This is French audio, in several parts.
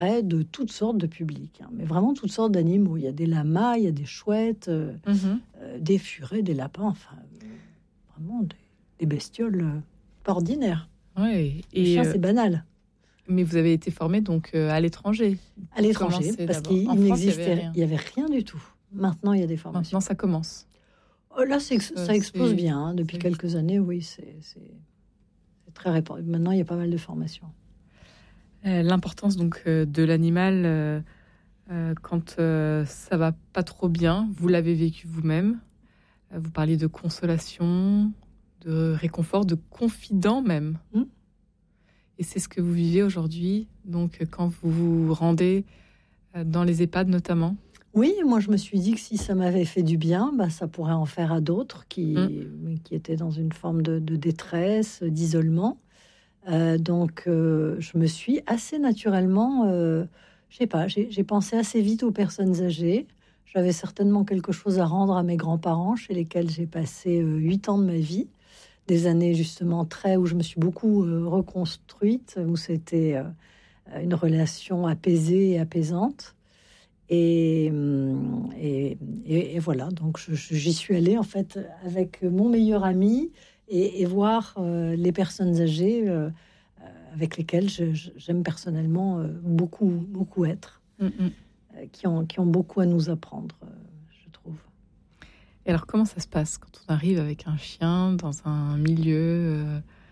de toutes sortes de publics, mais vraiment toutes sortes d'animaux. Il y a des lamas, il y a des chouettes, des furets, des lapins, enfin, vraiment des bestioles pas ordinaires. Ouais, Le chien, c'est banal. Mais vous avez été formé donc à l'étranger. À l'étranger, parce qu'il n'existait, il n'y avait rien du tout. Maintenant, il y a des formations. Maintenant, ça commence. Oh, là, ça explose bien. Depuis quelques années, oui, c'est très répandu. Maintenant, il y a pas mal de formations. L'importance donc de l'animal quand ça va pas trop bien, vous l'avez vécu vous-même. Vous parliez de consolation, de réconfort, de confident même. Et c'est ce que vous vivez aujourd'hui, donc quand vous vous rendez dans les EHPAD notamment. Oui, moi je me suis dit que si ça m'avait fait du bien, ça pourrait en faire à d'autres qui étaient dans une forme de détresse, d'isolement. Donc je me suis assez naturellement, je sais pas, j'ai pensé assez vite aux personnes âgées. J'avais certainement quelque chose à rendre à mes grands-parents, chez lesquels j'ai passé 8 ans de ma vie. Des années justement où je me suis beaucoup reconstruite, où c'était une relation apaisée et apaisante. Et voilà, donc j'y suis allée en fait avec mon meilleur ami et voir les personnes âgées avec lesquelles j'aime personnellement beaucoup être, qui ont beaucoup à nous apprendre, je trouve. Et alors comment ça se passe quand on arrive avec un chien dans un milieu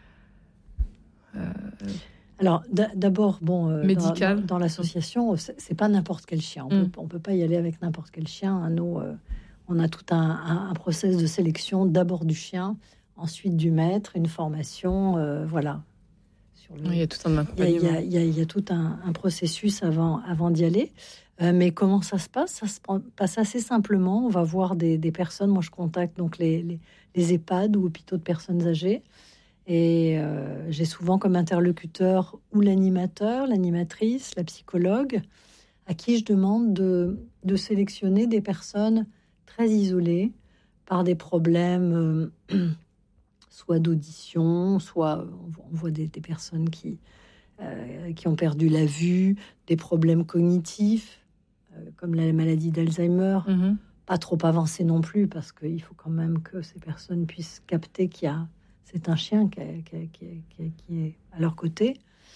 Alors d'abord, médical dans l'association, c'est pas n'importe quel chien. On peut pas y aller avec n'importe quel chien. Nous, on a tout un process de sélection. D'abord du chien, ensuite du maître, une formation, voilà. Il y a tout un accompagnement. Il y a tout un processus avant d'y aller. Mais comment ça se passe? Ça se passe assez simplement. On va voir des personnes. Moi, je contacte donc les EHPAD ou hôpitaux de personnes âgées. Et j'ai souvent comme interlocuteur ou l'animateur, l'animatrice, la psychologue, à qui je demande de sélectionner des personnes très isolées par des problèmes, soit d'audition, soit on voit des personnes qui ont perdu la vue, des problèmes cognitifs, comme la maladie d'Alzheimer, pas trop avancée non plus, parce qu'il faut quand même que ces personnes puissent capter c'est un chien qui est à leur côté.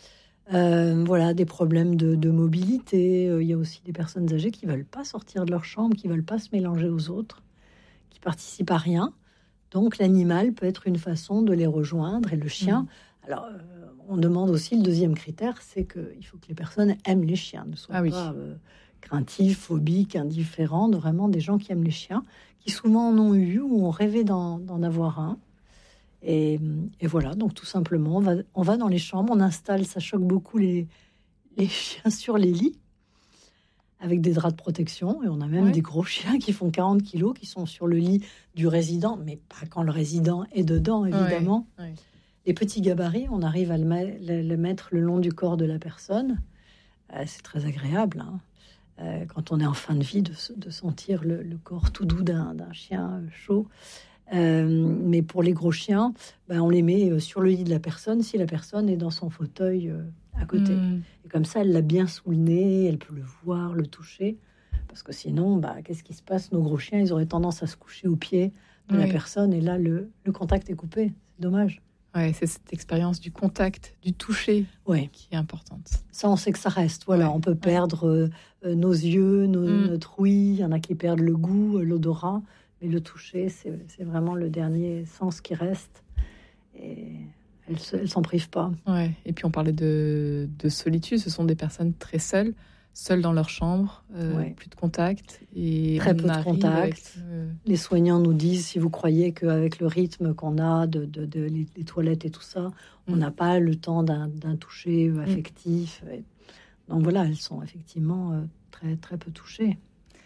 Voilà, des problèmes de mobilité. Il y a aussi des personnes âgées qui ne veulent pas sortir de leur chambre, qui ne veulent pas se mélanger aux autres, qui participent à rien. Donc, l'animal peut être une façon de les rejoindre. Et le chien... Alors, on demande aussi, le deuxième critère, c'est qu'il faut que les personnes aiment les chiens, ne soient pas craintifs, phobiques, indifférents, vraiment des gens qui aiment les chiens, qui souvent en ont eu ou ont rêvé d'en avoir un. Et voilà, donc tout simplement, on va dans les chambres, on installe, ça choque beaucoup les chiens sur les lits, avec des draps de protection, et on a même des gros chiens qui font 40 kilos, qui sont sur le lit du résident, mais pas quand le résident est dedans, évidemment. Les petits gabarits, on arrive à le mettre le long du corps de la personne. C'est très agréable, quand on est en fin de vie, de sentir le corps tout doux d'un chien chaud. Mais pour les gros chiens, on les met sur le lit de la personne si la personne est dans son fauteuil à côté. Et comme ça, elle l'a bien sous le nez, elle peut le voir, le toucher. Parce que sinon, qu'est-ce qui se passe? Nos gros chiens, ils auraient tendance à se coucher au pied de la personne. Et là, le contact est coupé. C'est dommage. Ouais, c'est cette expérience du contact, du toucher qui est importante. Ça, on sait que ça reste. Voilà, on peut perdre nos yeux, notre ouïe. Il y en a qui perdent le goût, l'odorat. Mais le toucher, c'est vraiment le dernier sens qui reste. Et elles s'en privent pas. Ouais. Et puis on parlait de solitude. Ce sont des personnes très seules dans leur chambre, plus de contact. Et très peu de contact. Les soignants nous disent, si vous croyez qu'avec le rythme qu'on a, les toilettes et tout ça, on n'a pas le temps d'un toucher affectif. Donc voilà, elles sont effectivement très, très peu touchées.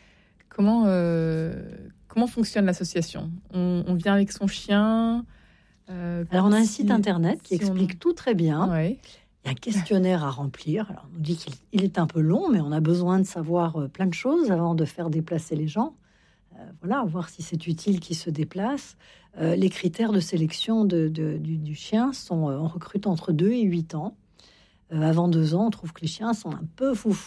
Comment fonctionne l'association? On vient avec son chien. Alors, on a un site internet qui explique tout très bien. Ouais. Il y a un questionnaire à remplir. Alors, on nous dit qu'il est un peu long, mais on a besoin de savoir plein de choses avant de faire déplacer les gens. Voilà, voir si c'est utile qu'ils se déplacent. Les critères de sélection du chien sont, on recrute entre 2 et 8 ans. Avant 2 ans, on trouve que les chiens sont un peu foufous.